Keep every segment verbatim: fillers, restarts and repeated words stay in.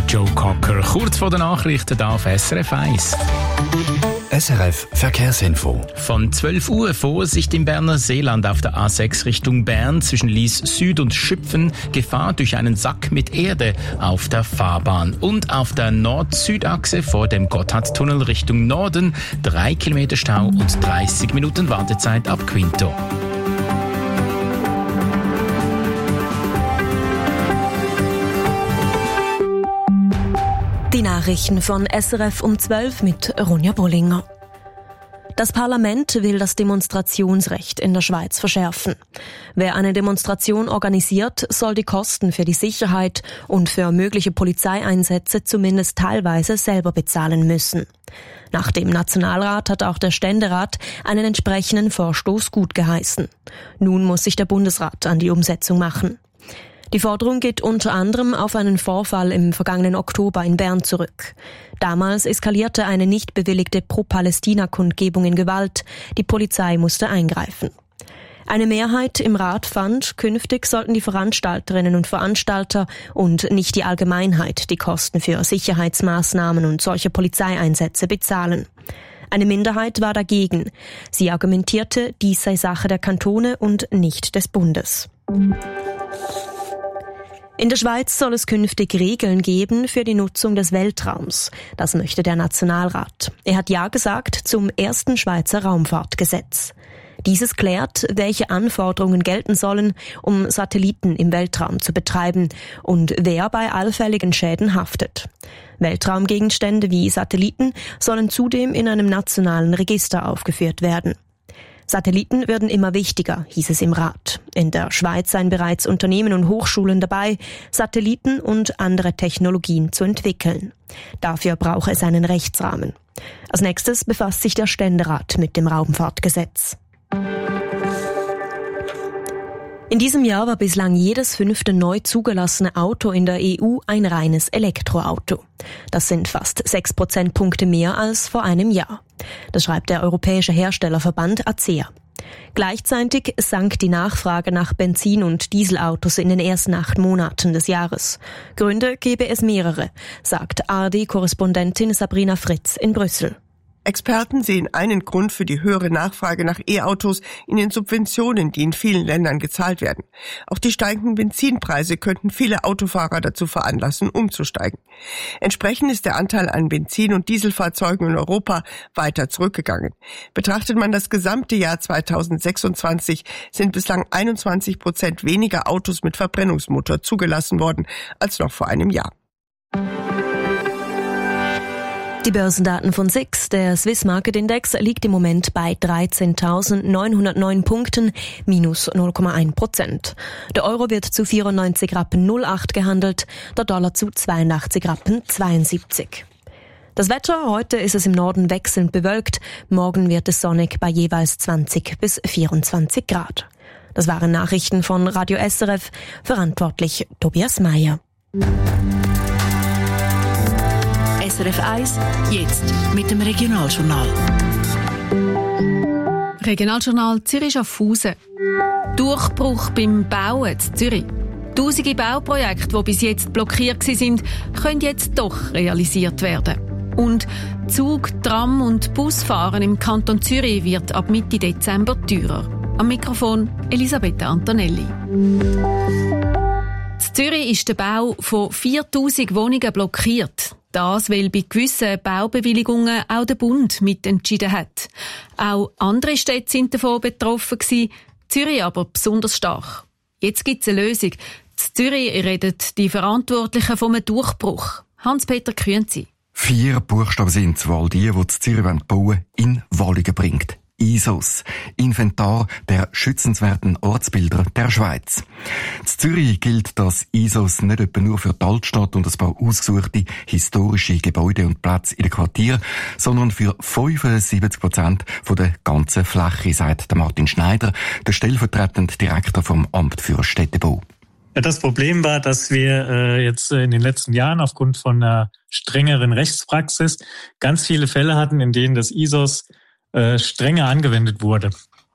Joe Cocker. Kurz vor den Nachrichten hier auf S R F eins. S R F Verkehrsinfo. Von zwölf Uhr Vorsicht im Berner Seeland auf der A sechs Richtung Bern zwischen Lies Süd und Schüpfen. Gefahr durch einen Sack mit Erde auf der Fahrbahn. Und auf der Nord-Süd-Achse vor dem Gotthardtunnel Richtung Norden drei Kilometer Stau und dreißig Minuten Wartezeit ab Quinto. Die Nachrichten von S R F um zwölf mit Ronja Bollinger. Das Parlament will das Demonstrationsrecht in der Schweiz verschärfen. Wer eine Demonstration organisiert, soll die Kosten für die Sicherheit und für mögliche Polizeieinsätze zumindest teilweise selber bezahlen müssen. Nach dem Nationalrat hat auch der Ständerat einen entsprechenden Vorstoß gutgeheißen. Nun muss sich der Bundesrat an die Umsetzung machen. Die Forderung geht unter anderem auf einen Vorfall im vergangenen Oktober in Bern zurück. Damals eskalierte eine nicht bewilligte Pro-Palästina-Kundgebung in Gewalt. Die Polizei musste eingreifen. Eine Mehrheit im Rat fand, künftig sollten die Veranstalterinnen und Veranstalter und nicht die Allgemeinheit die Kosten für Sicherheitsmaßnahmen und solche Polizeieinsätze bezahlen. Eine Minderheit war dagegen. Sie argumentierte, dies sei Sache der Kantone und nicht des Bundes. In der Schweiz soll es künftig Regeln geben für die Nutzung des Weltraums. Das möchte der Nationalrat. Er hat Ja gesagt zum ersten Schweizer Raumfahrtgesetz. Dieses klärt, welche Anforderungen gelten sollen, um Satelliten im Weltraum zu betreiben und wer bei allfälligen Schäden haftet. Weltraumgegenstände wie Satelliten sollen zudem in einem nationalen Register aufgeführt werden. Satelliten würden immer wichtiger, hieß es im Rat. In der Schweiz seien bereits Unternehmen und Hochschulen dabei, Satelliten und andere Technologien zu entwickeln. Dafür brauche es einen Rechtsrahmen. Als nächstes befasst sich der Ständerat mit dem Raumfahrtgesetz. In diesem Jahr war bislang jedes fünfte neu zugelassene Auto in der E U ein reines Elektroauto. Das sind fast sechs Prozentpunkte mehr als vor einem Jahr. Das schreibt der Europäische Herstellerverband A C E A. Gleichzeitig sank die Nachfrage nach Benzin- und Dieselautos in den ersten acht Monaten des Jahres. Gründe gebe es mehrere, sagt A R D-Korrespondentin Sabrina Fritz in Brüssel. Experten sehen einen Grund für die höhere Nachfrage nach E-Autos in den Subventionen, die in vielen Ländern gezahlt werden. Auch die steigenden Benzinpreise könnten viele Autofahrer dazu veranlassen, umzusteigen. Entsprechend ist der Anteil an Benzin- und Dieselfahrzeugen in Europa weiter zurückgegangen. Betrachtet man das gesamte Jahr zweitausendsechsundzwanzig, sind bislang einundzwanzig Prozent weniger Autos mit Verbrennungsmotor zugelassen worden als noch vor einem Jahr. Die Börsendaten von S I X, der Swiss Market Index, liegt im Moment bei dreizehntausendneunhundertneun Punkten, minus null Komma eins Prozent. Der Euro wird zu vierundneunzig Rappen null acht gehandelt, der Dollar zu zweiundachtzig Rappen zweiundsiebzig. Das Wetter, heute ist es im Norden wechselnd bewölkt, morgen wird es sonnig bei jeweils zwanzig bis vierundzwanzig Grad. Das waren Nachrichten von Radio S R F, verantwortlich Tobias Meyer. S R F eins, jetzt mit dem Regionaljournal. Regionaljournal Zürich-Schaffhausen. Durchbruch beim Bauen in Zürich. Tausende Bauprojekte, die bis jetzt blockiert waren, können jetzt doch realisiert werden. Und Zug, Tram und Busfahren im Kanton Zürich wird ab Mitte Dezember teurer. Am Mikrofon Elisabetta Antonelli. In Zürich ist der Bau von viertausend Wohnungen blockiert. Das, weil bei gewissen Baubewilligungen auch der Bund mitentschieden hat. Auch andere Städte sind davon betroffen gewesen, Zürich aber besonders stark. Jetzt gibt es eine Lösung. In Zürich reden die Verantwortlichen von einem Durchbruch. Hans-Peter Künzi. Vier Buchstaben sind es, weil die, die Zürich bauen wollen, in Wallungen bringt. I S O S, Inventar der schützenswerten Ortsbilder der Schweiz. In Zürich gilt das I S O S nicht etwa nur für die Altstadt und ein paar ausgesuchte historische Gebäude und Plätze in den Quartieren, sondern für fünfundsiebzig Prozent der ganzen Fläche, sagt Martin Schneider, der stellvertretende Direktor vom Amt für Städtebau. Ja, das Problem war, dass wir äh, jetzt in den letzten Jahren aufgrund von einer strengeren Rechtspraxis ganz viele Fälle hatten, in denen das I S O S äh, strenger angewendet wurde.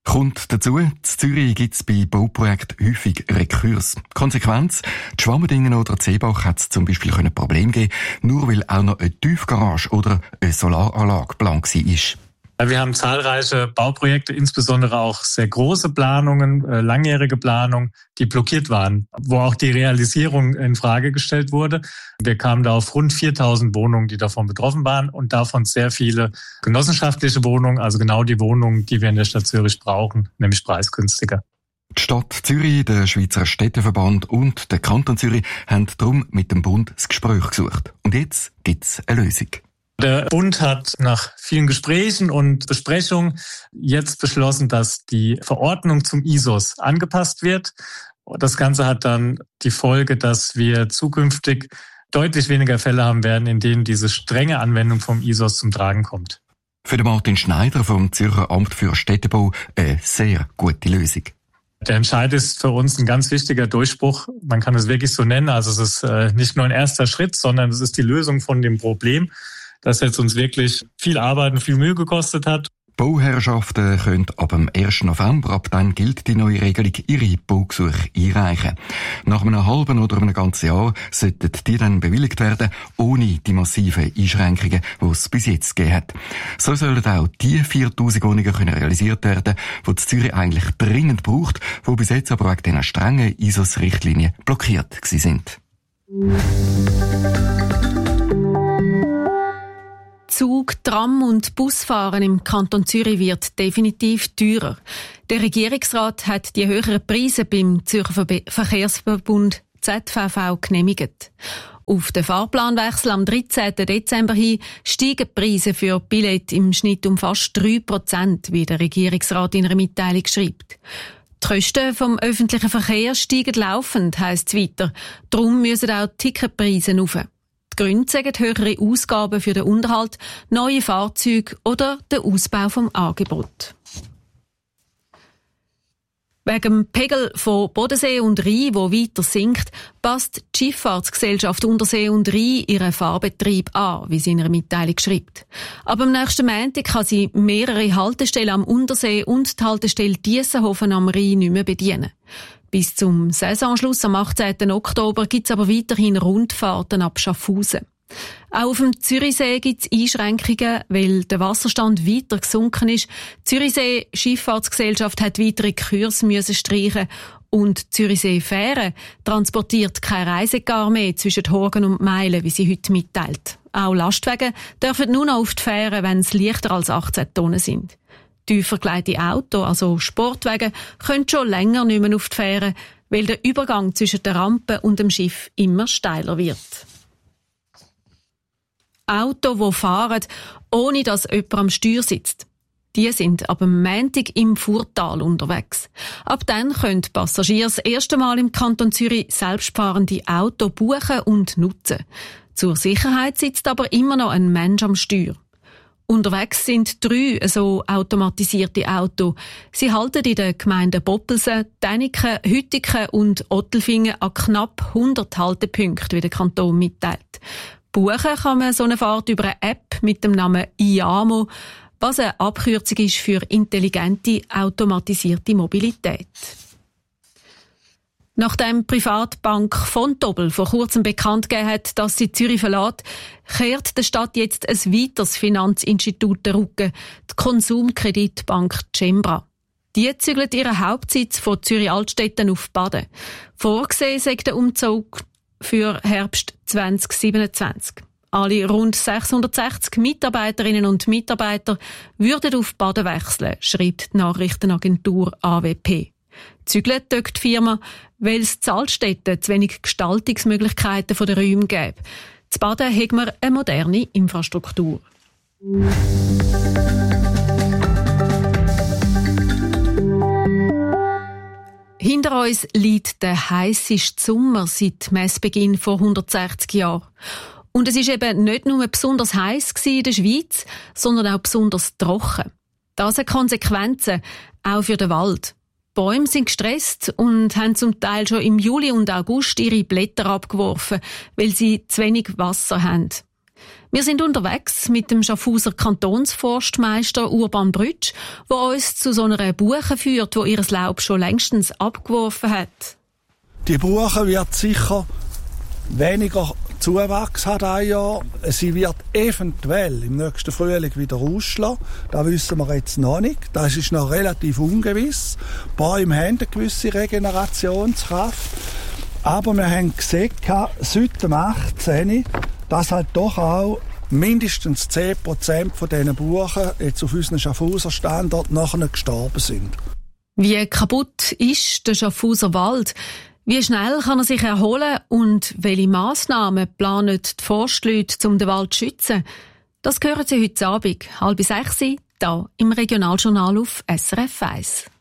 Kommt dazu, in Zürich gibt es bei Bauprojekten häufig Rekurs. Konsequenz, die Schwammerdingen oder Seebach hat es zum Beispiel ein Problem geben, nur weil auch noch eine Tiefgarage oder eine Solaranlage geplant war. Wir haben zahlreiche Bauprojekte, insbesondere auch sehr große Planungen, äh, langjährige Planungen, die blockiert waren, wo auch die Realisierung in Frage gestellt wurde. Wir kamen da auf rund viertausend Wohnungen, die davon betroffen waren und davon sehr viele genossenschaftliche Wohnungen, also genau die Wohnungen, die wir in der Stadt Zürich brauchen, nämlich preisgünstiger. Die Stadt Zürich, der Schweizer Städteverband und der Kanton Zürich haben darum mit dem Bund das Gespräch gesucht. Und jetzt gibt's eine Lösung. Der Bund hat nach vielen Gesprächen und Besprechungen jetzt beschlossen, dass die Verordnung zum I S O S angepasst wird. Das Ganze hat dann die Folge, dass wir zukünftig deutlich weniger Fälle haben werden, in denen diese strenge Anwendung vom I S O S zum Tragen kommt. Für den Martin Schneider vom Zürcher Amt für Städtebau eine sehr gute Lösung. Der Entscheid ist für uns ein ganz wichtiger Durchbruch. Man kann es wirklich so nennen. Also es ist äh, nicht nur ein erster Schritt, sondern es ist die Lösung von dem Problem, das jetzt uns wirklich viel Arbeit und viel Mühe gekostet hat. Bauherrschaften können ab dem ersten November, ab dann gilt die neue Regelung, ihre Baugesuche einreichen. Nach einem halben oder einem ganzen Jahr sollten die dann bewilligt werden, ohne die massiven Einschränkungen, die es bis jetzt gegeben hat. So sollen auch die viertausend Wohnungen können realisiert werden, die die Zürich eigentlich dringend braucht, die bis jetzt aber wegen diesen strengen I S O S-Richtlinien blockiert sind. Zug, Tram und Busfahren im Kanton Zürich wird definitiv teurer. Der Regierungsrat hat die höheren Preise beim Zürcher Verkehrsverbund Z V V genehmigt. Auf den Fahrplanwechsel am dreizehnten Dezember hin steigen die Preise für Billette im Schnitt um fast drei Prozent, wie der Regierungsrat in einer Mitteilung schreibt. Die Kosten vom öffentlichen Verkehr steigen laufend, heisst es weiter. Darum müssen auch die Ticketpreise rauf. Die Gründe sind höhere Ausgaben für den Unterhalt, neue Fahrzeuge oder den Ausbau vom Angebot. Wegen dem Pegel von Bodensee und Rhein, der weiter sinkt, passt die Schifffahrtsgesellschaft Untersee und Rhein ihren Fahrbetrieb an, wie sie in einer Mitteilung schreibt. Ab dem nächsten Montag kann sie mehrere Haltestellen am Untersee und die Haltestelle Diessenhofen am Rhein nicht mehr bedienen. Bis zum Saisonschluss am achtzehnten Oktober gibt es aber weiterhin Rundfahrten ab Schaffhausen. Auch auf dem Zürichsee gibt es Einschränkungen, weil der Wasserstand weiter gesunken ist. Die Zürichsee Schifffahrtsgesellschaft hat weitere Kurse müssen streichen und die Zürichsee Fähre transportiert keine Reisegar mehr zwischen Horgen und Meilen, wie sie heute mitteilt. Auch Lastwagen dürfen nur noch auf die Fähre, wenn sie leichter als achtzehn Tonnen sind. Tiefer gelegte Autos, also Sportwagen, können schon länger nicht mehr auf die Fähre, weil der Übergang zwischen der Rampe und dem Schiff immer steiler wird. Autos, die fahren, ohne dass jemand am Steuer sitzt. Die sind ab dem Montag im Furtal unterwegs. Ab dann können die Passagiere das erste Mal im Kanton Zürich selbstfahrende Autos buchen und nutzen. Zur Sicherheit sitzt aber immer noch ein Mensch am Steuer. Unterwegs sind drei so automatisierte Autos. Sie halten in den Gemeinden Boppelsen, Däniken, Hüttiken und Ottelfingen an knapp hundert Haltepunkten, wie der Kanton mitteilt. Buchen kann man so eine Fahrt über eine App mit dem Namen I A M O, was eine Abkürzung ist für intelligente, automatisierte Mobilität. Nachdem die Privatbank Vontobel vor kurzem bekannt gegeben hat, dass sie Zürich verlässt, kehrt der Stadt jetzt ein weiteres Finanzinstitut den Rücken, die Konsumkreditbank Cembra. Die zügelt ihren Hauptsitz von Zürich-Altstetten auf Baden. Vorgesehen sei der Umzug für Herbst zwanzig siebenundzwanzig. Alle rund sechshundertsechzig Mitarbeiterinnen und Mitarbeiter würden auf Baden wechseln, schreibt die Nachrichtenagentur A W P. Zügelt die Firma, weil es in Altstetten zu wenig Gestaltungsmöglichkeiten von den Räumen gäbe. Zu Baden hat man eine moderne Infrastruktur. Hinter uns liegt der heisseste Sommer seit Messbeginn vor hundertsechzig Jahren. Und es war eben nicht nur besonders heiß in der Schweiz, sondern auch besonders trocken. Das hat Konsequenzen, auch für den Wald. Die Bäume sind gestresst und haben zum Teil schon im Juli und August ihre Blätter abgeworfen, weil sie zu wenig Wasser haben. Wir sind unterwegs mit dem Schaffhauser Kantonsforstmeister Urban Brütsch, der uns zu so einer Buche führt, die ihr Laub schon längstens abgeworfen hat. Die Buche wird sicher weniger Zuwachs haben dieses Jahr. Sie wird eventuell im nächsten Frühling wieder ausschlagen. Das wissen wir jetzt noch nicht. Das ist noch relativ ungewiss. Bäume haben eine gewisse Regenerationskraft. Aber wir haben gesehen, seit dem achtzehn, dass halt doch auch mindestens zehn Prozent von diesen Buchen jetzt auf unseren Schaffhauser Standort nachher gestorben sind. Wie kaputt ist der Schaffhauser Wald? Wie schnell kann er sich erholen und welche Massnahmen planen die Forstleute, um den Wald zu schützen? Das hören Sie heute Abend, halb sechs, hier im Regionaljournal auf S R F eins.